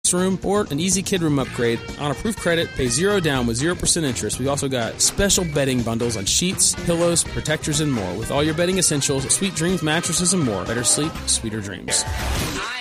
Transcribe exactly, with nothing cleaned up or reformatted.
room or an easy kid room upgrade. On approved credit, pay zero down with zero percent interest. We also got special bedding bundles on sheets, pillows, protectors, and more. With all your bedding essentials, Sweet Dreams mattresses and more. Better sleep, sweeter dreams.